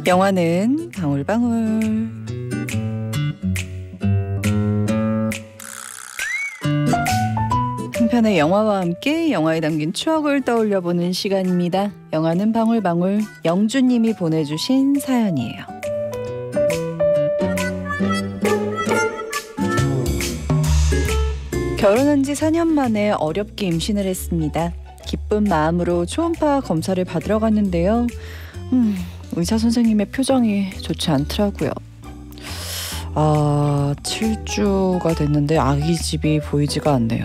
영화는 방울방울. 한 편의 영화와 함께 영화에 담긴 추억을 떠올려보는 시간입니다. 영화는 방울방울. 영주님이 보내주신 사연이에요. 결혼한 지 4년 만에 어렵게 임신을 했습니다. 기쁜 마음으로 초음파 검사를 받으러 갔는데요. 의사 선생님의 표정이 좋지 않더라고요. 7주가 됐는데 아기집이 보이지가 않네요.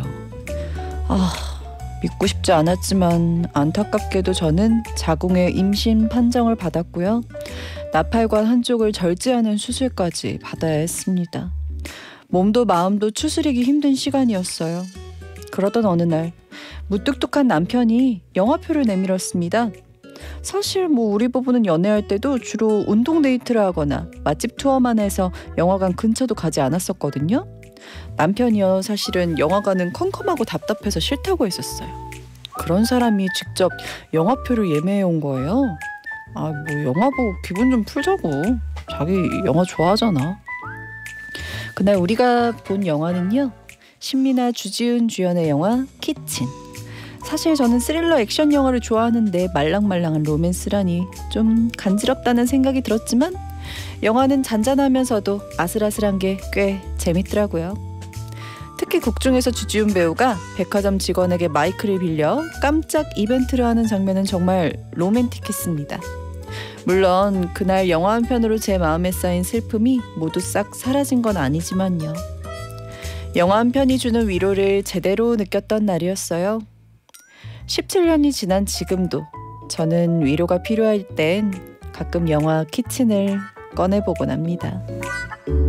믿고 싶지 않았지만 안타깝게도 저는 자궁의 임신 판정을 받았고요. 나팔관 한쪽을 절제하는 수술까지 받아야 했습니다. 몸도 마음도 추스리기 힘든 시간이었어요. 그러던 어느 날 무뚝뚝한 남편이 영화표를 내밀었습니다. 사실 우리 부부는 연애할 때도 주로 운동 데이트를 하거나 맛집 투어만 해서 영화관 근처도 가지 않았었거든요. 남편이요, 사실은 영화관은 컴컴하고 답답해서 싫다고 했었어요. 그런 사람이 직접 영화표를 예매해 온 거예요. 영화 보고 기분 좀 풀자고. 자기 영화 좋아하잖아. 그날 우리가 본 영화는요, 신미나 주지훈 주연의 영화 키친. 사실 저는 스릴러 액션 영화를 좋아하는데 말랑말랑한 로맨스라니 좀 간지럽다는 생각이 들었지만 영화는 잔잔하면서도 아슬아슬한 게 꽤 재밌더라고요. 특히 곡 중에서 주지훈 배우가 백화점 직원에게 마이크를 빌려 깜짝 이벤트를 하는 장면은 정말 로맨틱했습니다. 물론 그날 영화 한 편으로 제 마음에 쌓인 슬픔이 모두 싹 사라진 건 아니지만요. 영화 한 편이 주는 위로를 제대로 느꼈던 날이었어요. 17년이 지난 지금도 저는 위로가 필요할 땐 가끔 영화 키친을 꺼내보곤 합니다.